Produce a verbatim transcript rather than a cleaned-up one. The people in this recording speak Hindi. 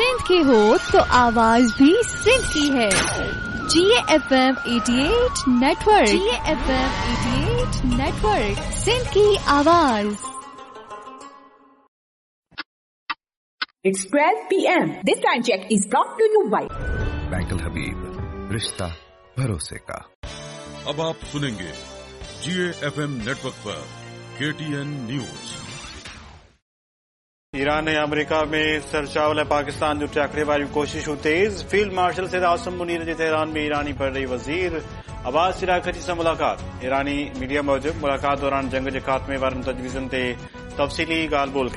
सिंध की हो तो आवाज भी सिंध की है। जी एफ एम अठासी नेटवर्क, जी एफ एम अठासी नेटवर्क, सिंध की आवाज। It's twelve p m This time check is brought to you by bank अल हबीब, रिश्ता भरोसे का। अब आप सुनेंगे जी एफ एम नेटवर्क पर के टी एन न्यूज। ईरान ऐं अमेरिका में सरचावल ऐं पाकिस्तान जूं टाकरे वारियूं कोशिशूं तेज़। फील्ड मार्शल सैयद आसिम मुनीर जी तेहरान में ईरानी परॾेही वज़ीर अब्बास इराक़ची सां मुलाक़ात। ईरानी मीडिया मूजिबि मुलाक़ात दौरान जंग जे ख़ात्मे वारनि तजवीज़ुनि ते तफ़सीली ॻाल्हि ॿोल